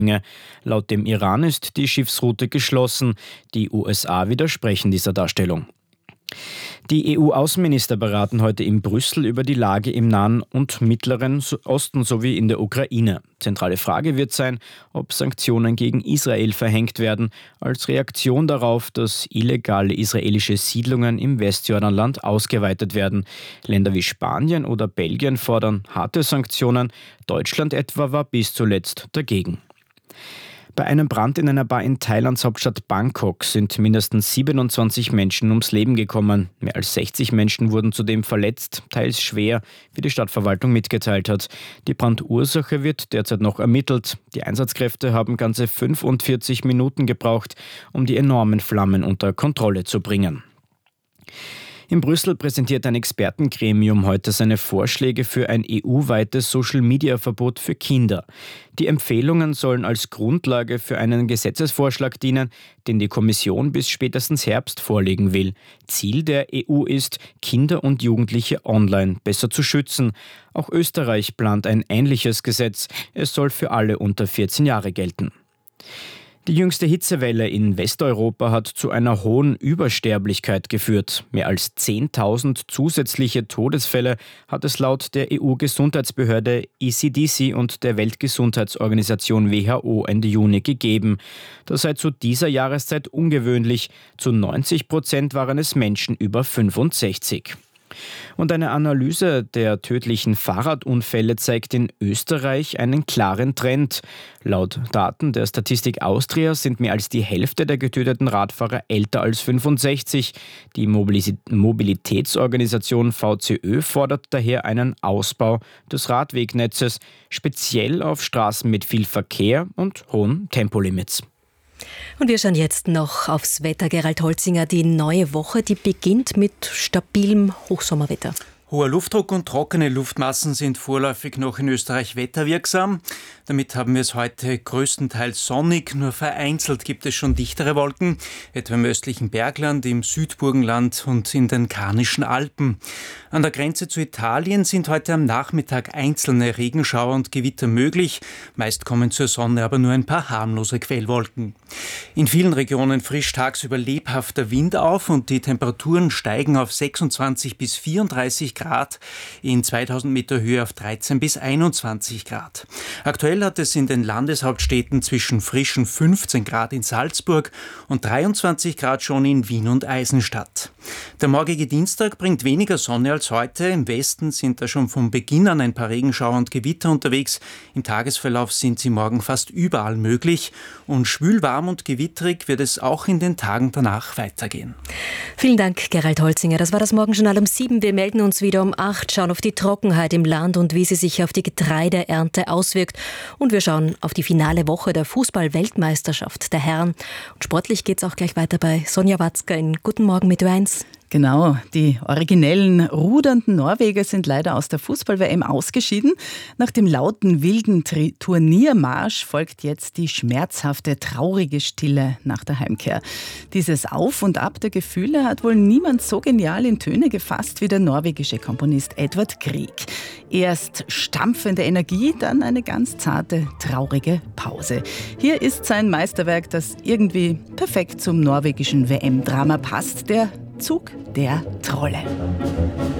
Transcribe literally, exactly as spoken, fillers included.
Laut dem Iran ist die Schiffsroute geschlossen. Die U S A widersprechen dieser Darstellung. Die E U-Außenminister beraten heute in Brüssel über die Lage im Nahen und Mittleren Osten sowie in der Ukraine. Zentrale Frage wird sein, ob Sanktionen gegen Israel verhängt werden, als Reaktion darauf, dass illegale israelische Siedlungen im Westjordanland ausgeweitet werden. Länder wie Spanien oder Belgien fordern harte Sanktionen. Deutschland etwa war bis zuletzt dagegen. Bei einem Brand in einer Bar in Thailands Hauptstadt Bangkok sind mindestens siebenundzwanzig Menschen ums Leben gekommen. Mehr als sechzig Menschen wurden zudem verletzt, teils schwer, wie die Stadtverwaltung mitgeteilt hat. Die Brandursache wird derzeit noch ermittelt. Die Einsatzkräfte haben ganze fünfundvierzig Minuten gebraucht, um die enormen Flammen unter Kontrolle zu bringen. In Brüssel präsentiert ein Expertengremium heute seine Vorschläge für ein E U-weites Social-Media-Verbot für Kinder. Die Empfehlungen sollen als Grundlage für einen Gesetzesvorschlag dienen, den die Kommission bis spätestens Herbst vorlegen will. Ziel der E U ist, Kinder und Jugendliche online besser zu schützen. Auch Österreich plant ein ähnliches Gesetz. Es soll für alle unter vierzehn Jahre gelten. Die jüngste Hitzewelle in Westeuropa hat zu einer hohen Übersterblichkeit geführt. Mehr als zehntausend zusätzliche Todesfälle hat es laut der E U-Gesundheitsbehörde E C D C und der Weltgesundheitsorganisation W H O Ende Juni gegeben. Das sei zu dieser Jahreszeit ungewöhnlich. Zu neunzig Prozent waren es Menschen über fünfundsechzig. Und eine Analyse der tödlichen Fahrradunfälle zeigt in Österreich einen klaren Trend. Laut Daten der Statistik Austria sind mehr als die Hälfte der getöteten Radfahrer älter als fünfundsechzig. Die Mobilis- Mobilitätsorganisation V C Ö fordert daher einen Ausbau des Radwegnetzes, speziell auf Straßen mit viel Verkehr und hohen Tempolimits. Und wir schauen jetzt noch aufs Wetter. Gerald Holzinger, die neue Woche, die beginnt mit stabilem Hochsommerwetter. Hoher Luftdruck und trockene Luftmassen sind vorläufig noch in Österreich wetterwirksam. Damit haben wir es heute größtenteils sonnig, nur vereinzelt gibt es schon dichtere Wolken, etwa im östlichen Bergland, im Südburgenland und in den Karnischen Alpen. An der Grenze zu Italien sind heute am Nachmittag einzelne Regenschauer und Gewitter möglich. Meist kommen zur Sonne aber nur ein paar harmlose Quellwolken. In vielen Regionen frischt tagsüber lebhafter Wind auf und die Temperaturen steigen auf sechsundzwanzig bis vierunddreißig Grad, in zweitausend Meter Höhe auf dreizehn bis einundzwanzig Grad. Aktuell hat es in den Landeshauptstädten zwischen frischen fünfzehn Grad in Salzburg und dreiundzwanzig Grad schon in Wien und Eisenstadt. Der morgige Dienstag bringt weniger Sonne als heute. Im Westen sind da schon von Beginn an ein paar Regenschauer und Gewitter unterwegs. Im Tagesverlauf sind sie morgen fast überall möglich. Und schwül, warm und gewitterig wird es auch in den Tagen danach weitergehen. Vielen Dank, Gerald Holzinger. Das war das Morgenjournal um sieben. Wir melden uns wieder um acht, schauen auf die Trockenheit im Land und wie sie sich auf die Getreideernte auswirkt. Und wir schauen auf die finale Woche der Fußball-Weltmeisterschaft der Herren. Und sportlich geht es auch gleich weiter bei Sonja Watzka in Guten Morgen mit Ö eins. Genau, die originellen rudernden Norweger sind leider aus der Fußball-W M ausgeschieden. Nach dem lauten, wilden Tri- Turniermarsch folgt jetzt die schmerzhafte, traurige Stille nach der Heimkehr. Dieses Auf und Ab der Gefühle hat wohl niemand so genial in Töne gefasst wie der norwegische Komponist Edvard Grieg. Erst stampfende Energie, dann eine ganz zarte, traurige Pause. Hier ist sein Meisterwerk, das irgendwie perfekt zum norwegischen W M-Drama passt, der Zug der Trolle.